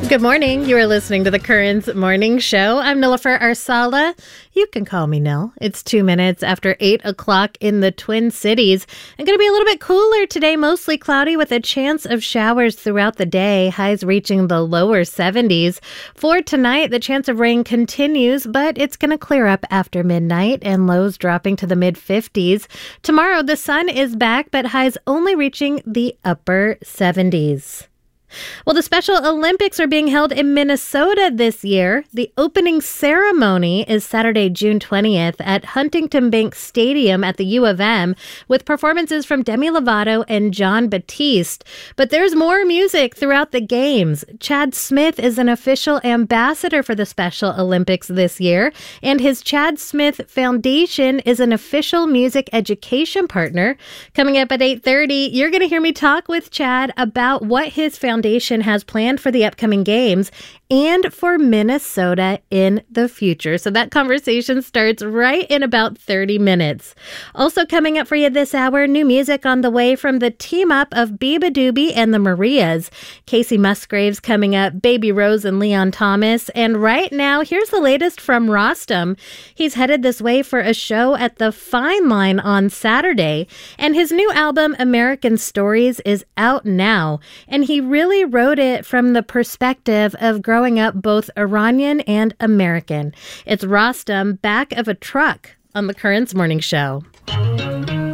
Good morning. You are listening to the Currents Morning Show. I'm Nilofer Arsala. You can call me Nil. It's 2 minutes after 8 o'clock in the Twin Cities. I'm going to be a little bit cooler today, mostly cloudy with a chance of showers throughout the day, highs reaching the lower 70s. For tonight, the chance of rain continues, but it's going to clear up after midnight and lows dropping to the mid-50s. Tomorrow, the sun is back, but highs only reaching the upper 70s. Well, the Special Olympics are being held in Minnesota this year. The opening ceremony is Saturday, June 20th at Huntington Bank Stadium at the U of M with performances from Demi Lovato and Jon Batiste. But there's more music throughout the games. Chad Smith is an official ambassador for the Special Olympics this year, and his Chad Smith Foundation is an official music education partner. Coming up at 8:30, you're going to hear me talk with Chad about what his foundation has planned for the upcoming games and for Minnesota in the future. So that conversation starts right in about 30 minutes. Also coming up for you this hour, new music on the way from the team up of Biba Doobie and the Marias. Casey Musgraves coming up, Baby Rose and Leon Thomas. And right now, here's the latest from Rostam. He's headed this way for a show at the Fine Line on Saturday. And his new album, American Stories, is out now. And he really wrote it from the perspective of growing up both Iranian and American. It's Rostam back of a truck on the Currents Morning Show.